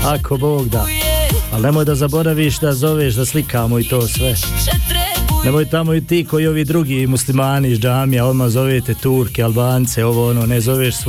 ako Bog da. Ali nemoj da zaboraviš da zoveš, da slikamo i to sve. Nemoj tamo i ti koji ovi drugi muslimani iz džamija, odmah zovete Turke, Albance, ovo ono, ne zoveš